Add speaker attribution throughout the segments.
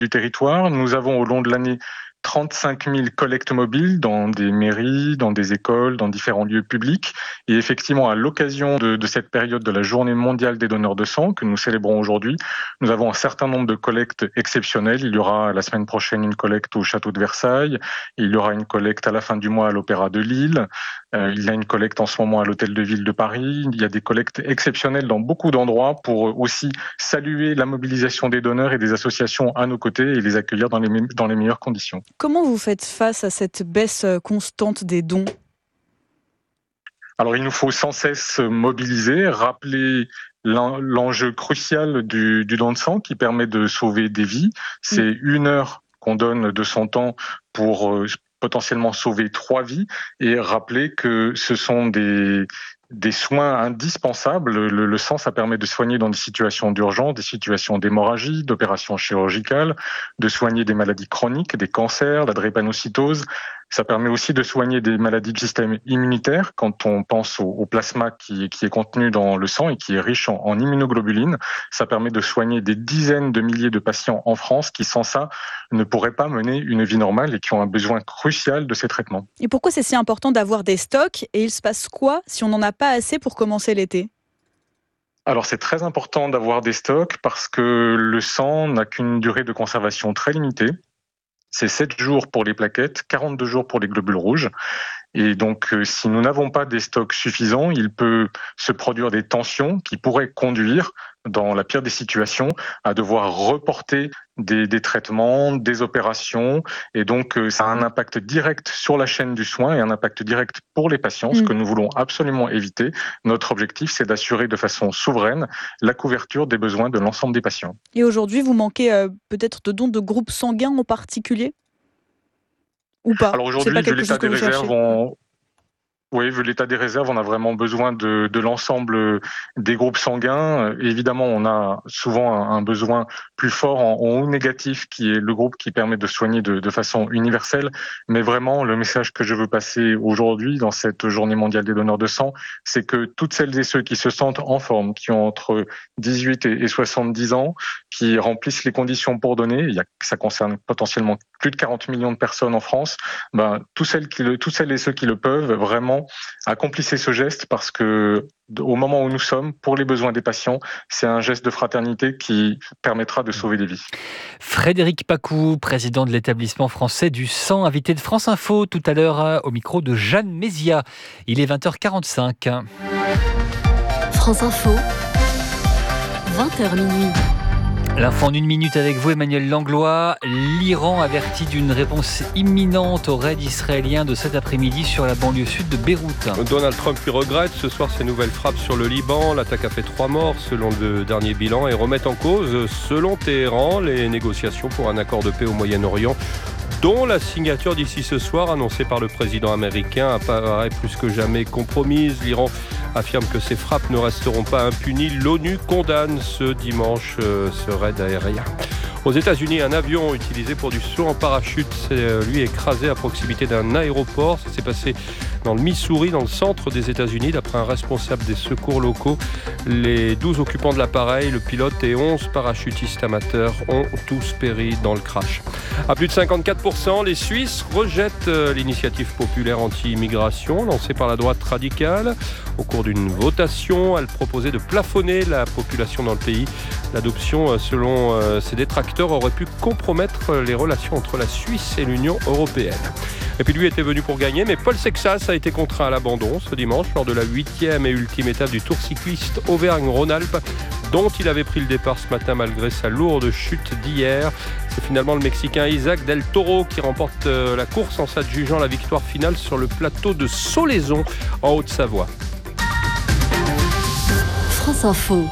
Speaker 1: du territoire. Nous avons au long de l'année 35 000 collectes mobiles dans des mairies, dans des écoles, dans différents lieux publics. Et effectivement, à l'occasion de cette période de la Journée mondiale des donneurs de sang que nous célébrons aujourd'hui, nous avons un certain nombre de collectes exceptionnelles. Il y aura la semaine prochaine une collecte au château de Versailles. Il y aura une collecte à la fin du mois à l'Opéra de Lille. Il y a une collecte en ce moment à l'Hôtel de Ville de Paris. Il y a des collectes exceptionnelles dans beaucoup d'endroits pour aussi saluer la mobilisation des donneurs et des associations à nos côtés et les accueillir dans les meilleures conditions.
Speaker 2: Comment vous faites face à cette baisse constante des dons ?
Speaker 1: Alors il nous faut sans cesse mobiliser, rappeler l'enjeu crucial du don de sang qui permet de sauver des vies. C'est 1 heure qu'on donne de son temps pour potentiellement sauver 3 vies et rappeler que ce sont des soins indispensables. Le sang, ça permet de soigner dans des situations d'urgence, des situations d'hémorragie, d'opérations chirurgicales, de soigner des maladies chroniques, des cancers, la drépanocytose. Ça permet aussi de soigner des maladies du système immunitaire quand on pense au plasma qui est contenu dans le sang et qui est riche en immunoglobulines. Ça permet de soigner des dizaines de milliers de patients en France qui, sans ça, ne pourraient pas mener une vie normale et qui ont un besoin crucial de ces traitements.
Speaker 2: Et pourquoi c'est si important d'avoir des stocks ? Et il se passe quoi si on n'en a pas assez pour commencer l'été ?
Speaker 1: Alors c'est très important d'avoir des stocks parce que le sang n'a qu'une durée de conservation très limitée. C'est 7 jours pour les plaquettes, 42 jours pour les globules rouges. Et donc, si nous n'avons pas des stocks suffisants, il peut se produire des tensions qui pourraient conduire, dans la pire des situations, à devoir reporter des traitements, des opérations. Et donc, ça a un impact direct sur la chaîne du soin et un impact direct pour les patients, ce que nous voulons absolument éviter. Notre objectif, c'est d'assurer de façon souveraine la couverture des besoins de l'ensemble des patients.
Speaker 2: Et aujourd'hui, vous manquez peut-être de dons de groupes sanguins en particulier ? Ou pas ?
Speaker 1: Alors aujourd'hui, vu l'état des réserves, vu l'état des réserves, on a vraiment besoin de l'ensemble des groupes sanguins. Évidemment, on a souvent un besoin plus fort en O négatif, qui est le groupe qui permet de soigner de façon universelle. Mais vraiment, le message que je veux passer aujourd'hui, dans cette journée mondiale des donneurs de sang, c'est que toutes celles et ceux qui se sentent en forme, qui ont entre 18 et 70 ans, qui remplissent les conditions pour donner, ça concerne potentiellement plus de 40 millions de personnes en France, tous celles et ceux qui le peuvent, vraiment, accomplissez ce geste parce que au moment où nous sommes, pour les besoins des patients, c'est un geste de fraternité qui permettra de sauver des vies.
Speaker 3: Frédéric Pacou, président de l'établissement français du sang, invité de France Info tout à l'heure au micro de Jeanne Mézia. Il est 20h45.
Speaker 4: France Info, 20h minuit.
Speaker 3: L'info en 1 minute avec vous, Emmanuel Langlois. L'Iran avertit d'une réponse imminente au raid israélien de cet après-midi sur la banlieue sud de Beyrouth.
Speaker 5: Donald Trump lui regrette ce soir ces nouvelles frappes sur le Liban. L'attaque a fait 3 morts selon le dernier bilan et remet en cause, selon Téhéran, les négociations pour un accord de paix au Moyen-Orient, dont la signature d'ici ce soir, annoncée par le président américain, apparaît plus que jamais compromise. L'Iran affirme que ces frappes ne resteront pas impunies. L'ONU condamne ce dimanche ce raid aérien. Aux États-Unis, un avion utilisé pour du saut en parachute s'est lui écrasé à proximité d'un aéroport. Ça s'est passé dans le Missouri, dans le centre des États-Unis, d'après un responsable des secours locaux. Les 12 occupants de l'appareil, le pilote et 11 parachutistes amateurs ont tous péri dans le crash. À plus de 54%, les Suisses rejettent l'initiative populaire anti-immigration lancée par la droite radicale. Au cours d'une votation, elle proposait de plafonner la population dans le pays. L'adoption, selon ses détracteurs, aurait pu compromettre les relations entre la Suisse et l'Union européenne. Et puis lui était venu pour gagner, mais Paul Sexas a été contraint à l'abandon ce dimanche lors de la 8e et ultime étape du Tour cycliste Auvergne-Rhône-Alpes, dont il avait pris le départ ce matin malgré sa lourde chute d'hier. C'est finalement le Mexicain Isaac Del Toro qui remporte la course en s'adjugeant la victoire finale sur le plateau de Solaizon en Haute-Savoie.
Speaker 4: France Info.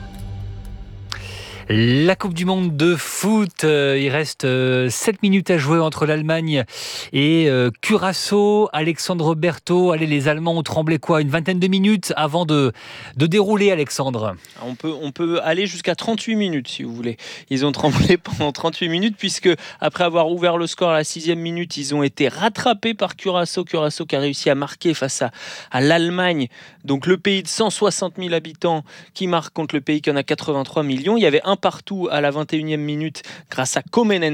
Speaker 3: La Coupe du Monde de foot, il reste 7 minutes à jouer entre l'Allemagne et Curaçao. Alexandre Berthaud, allez, les Allemands ont tremblé quoi, une vingtaine de minutes avant de dérouler, Alexandre?
Speaker 6: On peut aller jusqu'à 38 minutes si vous voulez. Ils ont tremblé pendant 38 minutes puisque après avoir ouvert le score à la 6e minute, ils ont été rattrapés par Curaçao. Curaçao qui a réussi à marquer face à l'Allemagne, donc le pays de 160 000 habitants qui marque contre le pays qui en a 83 millions. Il y avait un partout à la 21e minute grâce à Comenen.